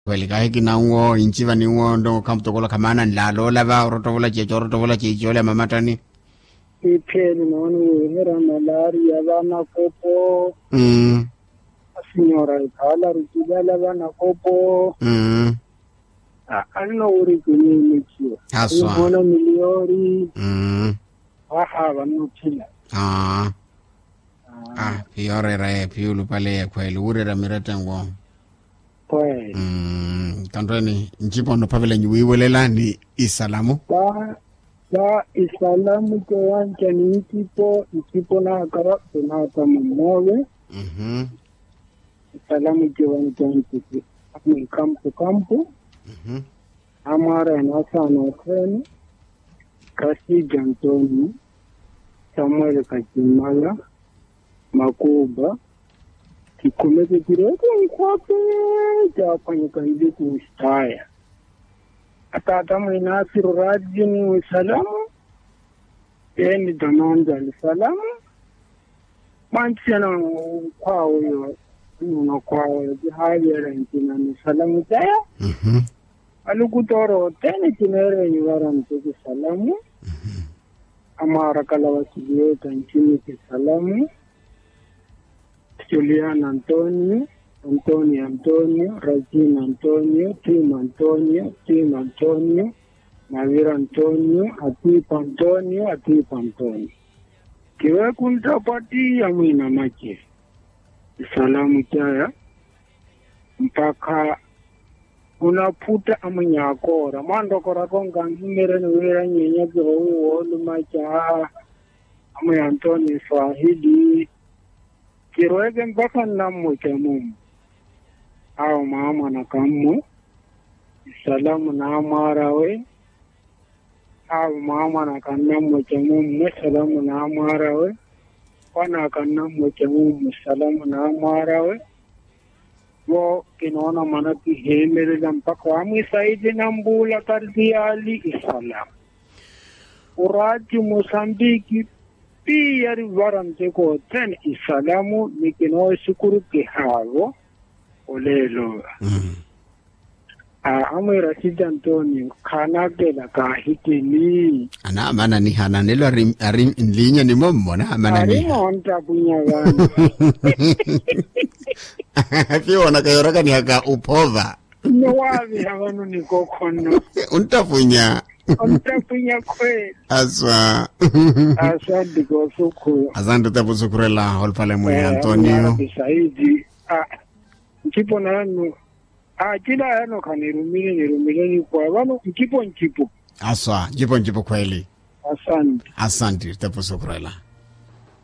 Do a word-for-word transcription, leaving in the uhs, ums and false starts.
kweli kae kinango inchiva niwo ndo kamtokola kamana nlalo lava rotovola checho rotovola checho le mamatani ipheli nonu hera malaria bana kopo mm signora ikhala rutibala bana kopo mm alino uri kuni michi aswa bona miliori mm aha vanotila ah ah piore re piulu pale kweli uri ra miratengo kweli mm kandoni njipo no pavela nyiwelela ni isalamu ba ba isalamu ke wancha ni ikipo ikipo na kara tunata mmoja mhm isalamu ke wancha ni ikipo ni kampu kampu mhm amara na sana treni kasi jantoni Samuel Kachimala Makuba kikomete kireko nkwape japanye kanzi kustaya atata mwina siru rajini usalamu eni danonja alisalamu manchena kwao yo nuno kwao yo jihali ya rentina ni salamu jaya mhm alukutoro teni kinere nyuvara mteki salamu mhm amara kalawasilieta nchini kisalamu Julian Antonio, Antonio Antonio, Regina Antonio, Tim Antonio, Tim Antonio, Navira Antonio, Atip Antonio, Atip Antonio. Kiwe kuntapati ya mwina machi. Salamu kaya. Mpaka unaputa amanyakora. Mando kora konga ngimere nwira nyenya kiho uolu macha. Amu Antonio Swahili. Kiroege mpaka namu cha mumu. Au mama na kamu. Salamu na amarawe. Au mama na kanamu cha mumu. Salamu na amarawe. Wana kanamu cha mumu. Salamu na amarawe. Wo kinaona manati hemele mpaka wami saidi na mbula kardiali isalamu. Urati Mosambiki. Pia rivara mteko ten isalamu nikino shukuru kihavo olelo mm a amwe Rashid Antonio kanake la kahitini ana mana ni hana nelo arim arim linya ni mommo na mana ni arimo onta punya gani pio wana kayoraka ni haka upova no wavi havanu ni kokono untafunya ontapunya kwe aswa asante kwa suku asante tapu sukurela holpale mwe Antonio bisaidi a nchipo na yanu a kila yano kanirumile nirumile ni kwa wano nchipo nchipo aswa jipo njipo kweli asante asante tapu sukurela